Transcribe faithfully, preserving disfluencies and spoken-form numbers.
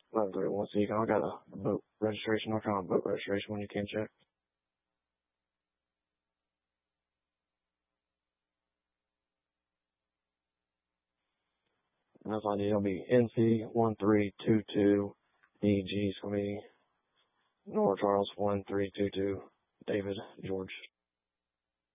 eleven thirty-one. So you got, I got a boat registration. I'll try on boat registration when you can check. And that's I need. It'll be N C one three two two D G for me. Nora Charles one three two two David George.